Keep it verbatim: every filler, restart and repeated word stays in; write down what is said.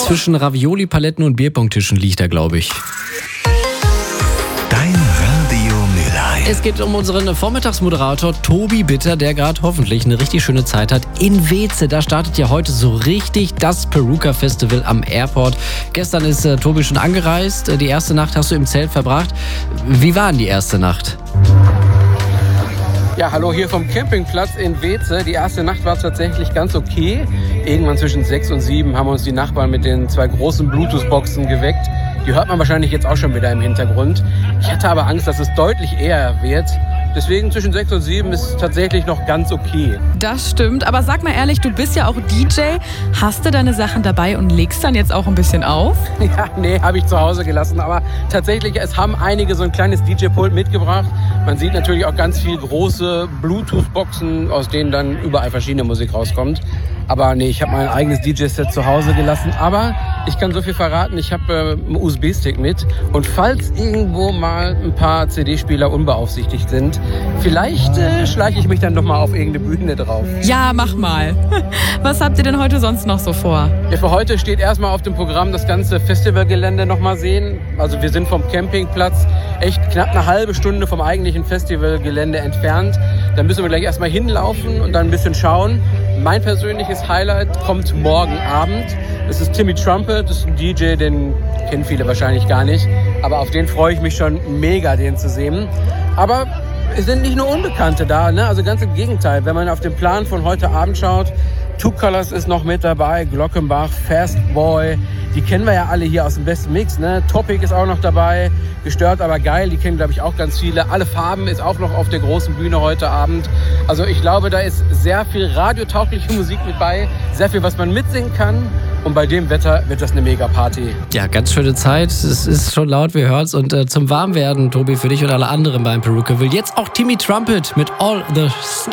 Zwischen Ravioli-Paletten und Bierpongtischen liegt er, glaube ich. Dein Radio Mülheim. Es geht um unseren Vormittagsmoderator Tobi Bitter, der gerade hoffentlich eine richtig schöne Zeit hat in Weeze. Da startet ja heute so richtig das Peruka Festival am Airport. Gestern ist äh, Tobi schon angereist. Die erste Nacht hast du im Zelt verbracht. Wie war denn die erste Nacht? Ja, hallo hier vom Campingplatz in Weeze. Die erste Nacht war tatsächlich ganz okay. Irgendwann zwischen sechs und sieben haben uns die Nachbarn mit den zwei großen Bluetooth-Boxen geweckt. Die hört man wahrscheinlich jetzt auch schon wieder im Hintergrund. Ich hatte aber Angst, dass es deutlich eher wird. Deswegen zwischen sechs und sieben ist es tatsächlich noch ganz okay. Das stimmt, aber sag mal ehrlich, du bist ja auch D J. Hast du deine Sachen dabei und legst dann jetzt auch ein bisschen auf? Ja, nee, habe ich zu Hause gelassen. Aber tatsächlich, es haben einige so ein kleines D J-Pult mitgebracht. Man sieht natürlich auch ganz viel große Bluetooth-Boxen, aus denen dann überall verschiedene Musik rauskommt. Aber nee, ich habe mein eigenes D J-Set zu Hause gelassen. Aber ich kann so viel verraten, ich habe äh, einen U S B-Stick mit. Und falls irgendwo mal ein paar C D-Spieler unbeaufsichtigt sind, vielleicht äh, schleiche ich mich dann noch mal auf irgendeine Bühne drauf. Ja, mach mal. Was habt ihr denn heute sonst noch so vor? Ja, für heute steht erstmal auf dem Programm das ganze Festivalgelände noch mal sehen. Also wir sind vom Campingplatz echt knapp eine halbe Stunde vom eigentlichen Festivalgelände entfernt. Da müssen wir gleich erstmal hinlaufen und dann ein bisschen schauen. Mein persönliches Highlight kommt morgen Abend. Das ist Timmy Trumpet, das ist ein D J, den kennen viele wahrscheinlich gar nicht. Aber auf den freue ich mich schon mega, den zu sehen. Aber es sind nicht nur Unbekannte da, ne? Also ganz im Gegenteil. Wenn man auf den Plan von heute Abend schaut, Two Colors ist noch mit dabei, Glockenbach, Fast Boy, die kennen wir ja alle hier aus dem besten Mix, ne? Topic ist auch noch dabei, Gestört aber geil, die kennen glaube ich auch ganz viele. Alle Farben ist auch noch auf der großen Bühne heute Abend. Also ich glaube, da ist sehr viel radiotaugliche Musik mit bei, sehr viel, was man mitsingen kann. Und bei dem Wetter wird das eine Mega-Party. Ja, ganz schöne Zeit. Es ist schon laut, wir hören's. Und äh, zum Warmwerden, Tobi, für dich und alle anderen beim Peruka will jetzt auch Timmy Trumpet mit All the